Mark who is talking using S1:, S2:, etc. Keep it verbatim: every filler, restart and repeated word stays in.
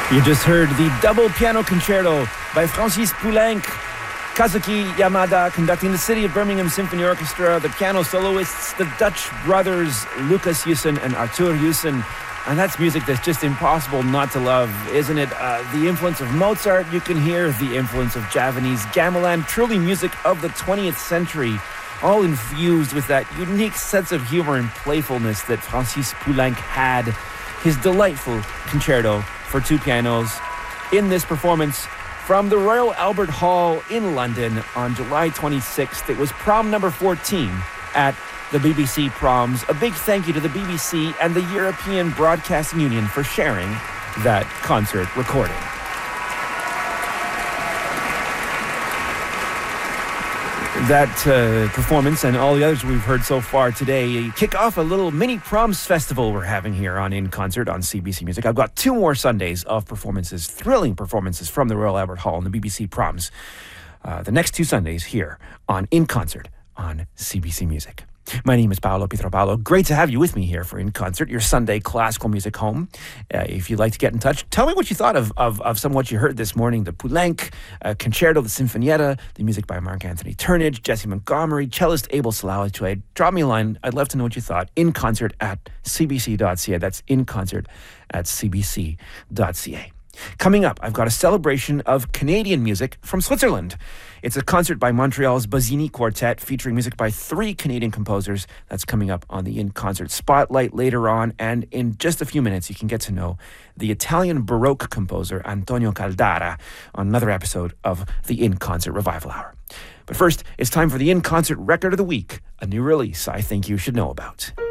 S1: You just heard the double piano concerto by Francis Poulenc, Kazuki Yamada conducting the City of Birmingham Symphony Orchestra, the piano soloists, the Dutch brothers Lucas Jussen and Arthur Jussen. And that's music that's just impossible not to love, isn't it? Uh, the influence of Mozart, you can hear the influence of Javanese gamelan, truly music of the twentieth century, all infused with that unique sense of humor and playfulness that Francis Poulenc had. His delightful concerto for two pianos in this performance from the Royal Albert Hall in London on July twenty-sixth. It was prom number fourteen at the B B C Proms. A big thank you to the B B C and the European Broadcasting Union for sharing that concert recording. That uh, performance and all the others we've heard so far today kick off a little mini proms festival we're having here on In Concert on C B C Music. I've got two more Sundays of performances, thrilling performances from the Royal Albert Hall and the B B C Proms. Uh, the next two Sundays here on In Concert on C B C Music. My name is Paolo Pietropalo. Great to have you with me here for In Concert, your Sunday classical music home. Uh, if you'd like to get in touch, tell me what you thought of of, of some of what you heard this morning. The Poulenc uh, Concerto, the Sinfonietta, the music by Mark Anthony Turnage, Jesse Montgomery, cellist Abel Salalitoe. Drop me a line. I'd love to know what you thought. In Concert at c b c dot c a. That's In Concert at c b c dot c a. Coming up, I've got a celebration of Canadian music from Switzerland. It's a concert by Montreal's Bazzini Quartet featuring music by three Canadian composers. That's coming up on the In Concert Spotlight later on. And in just a few minutes, you can get to know the Italian Baroque composer Antonio Caldara on another episode of the In Concert Revival Hour. But first, it's time for the In Concert Record of the Week, a new release I think you should know about.